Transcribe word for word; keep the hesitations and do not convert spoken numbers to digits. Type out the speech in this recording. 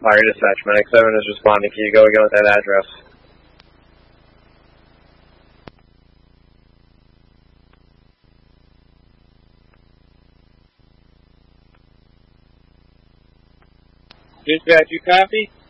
Fire dispatch, Medic seven is responding. Can you go again with that address? Dispatch, you copy?